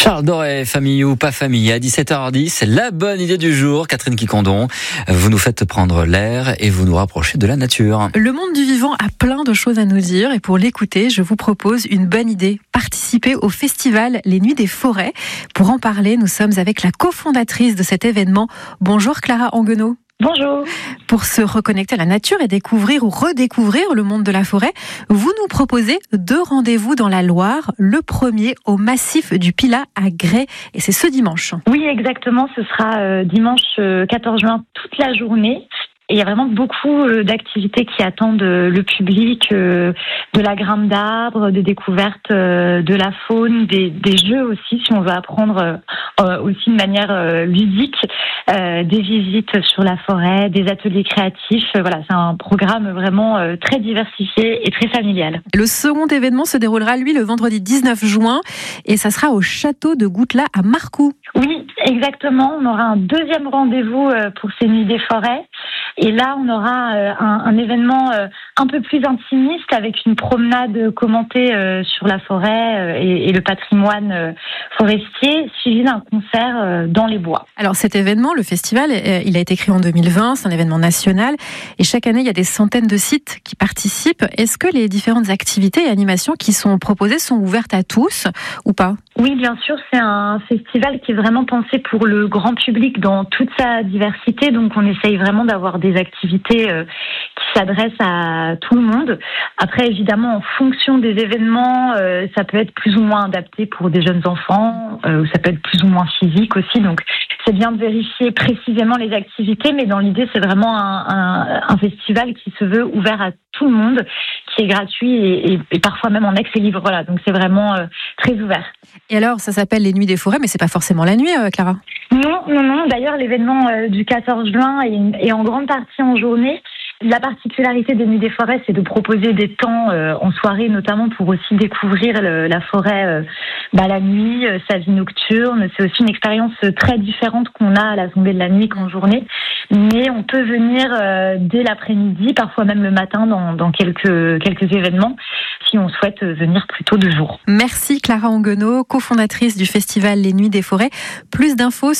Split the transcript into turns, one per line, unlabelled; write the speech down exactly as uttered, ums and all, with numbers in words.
Charles Doré, famille ou pas famille, à dix-sept heures dix, la bonne idée du jour. Catherine Quicondon, vous nous faites prendre l'air et vous nous rapprochez de la nature.
Le monde du vivant a plein de choses à nous dire et pour l'écouter, je vous propose une bonne idée. Participer au festival Les Nuits des Forêts. Pour en parler, nous sommes avec la cofondatrice de cet événement. Bonjour Clara Anguenot.
Bonjour.
Pour se reconnecter à la nature et découvrir ou redécouvrir le monde de la forêt, vous nous proposez deux rendez-vous dans la Loire. Le premier au massif du Pilat à Grès et c'est ce dimanche.
Oui, exactement. Ce sera euh, dimanche euh, quatorze juin toute la journée. Et il y a vraiment beaucoup euh, d'activités qui attendent euh, le public, euh, de la grimpe d'arbres, des découvertes euh, de la faune, des, des jeux aussi si on veut apprendre euh, aussi de manière euh, ludique, euh, des visites sur la forêt, des ateliers créatifs. Euh, voilà, c'est un programme vraiment euh, très diversifié et très familial.
Le second événement se déroulera lui le vendredi dix-neuf juin et ça sera au château de Goutelat à Marcoux.
Oui, exactement. On aura un deuxième rendez-vous euh, pour ces Nuits des Forêts. Et là, on aura euh, un, un événement euh, un peu plus intimiste avec une promenade commentée euh, sur la forêt euh, et, et le patrimoine euh, forestier, suivi d'un concert euh, dans les bois.
Alors cet événement, le festival, euh, il a été créé en deux mille vingt, c'est un événement national et chaque année, il y a des centaines de sites qui participent. Est-ce que les différentes activités et animations qui sont proposées sont ouvertes à tous ou pas ?
Oui, bien sûr, c'est un festival qui est vraiment pensé pour le grand public dans toute sa diversité. Donc, on essaye vraiment d'avoir des activités euh, qui s'adressent à tout le monde. Après, évidemment, en fonction des événements, euh, ça peut être plus ou moins adapté pour des jeunes enfants, euh, ou ça peut être plus ou moins physique aussi. Donc, c'est bien de vérifier précisément les activités, mais dans l'idée, c'est vraiment un, un, un festival qui se veut ouvert à tout le monde, qui est gratuit et, et, et parfois même en accès libre. Voilà, donc c'est vraiment euh, très ouvert.
Et alors, ça s'appelle les Nuits des Forêts, mais c'est pas forcément la nuit, euh, Clara ?
Non, non, non. D'ailleurs, l'événement euh, du quatorze juin est, est en grande partie en journée. La particularité des Nuits des Forêts, c'est de proposer des temps euh, en soirée, notamment pour aussi découvrir le, la forêt euh, bah, la nuit, euh, sa vie nocturne. C'est aussi une expérience très différente qu'on a à l'Assemblée de la nuit qu'en journée. Mais on peut venir euh, dès l'après-midi, parfois même le matin dans, dans quelques, quelques événements, si on souhaite venir plutôt de jour.
Merci Clara Anguenot, cofondatrice du festival Les Nuits des Forêts. Plus d'infos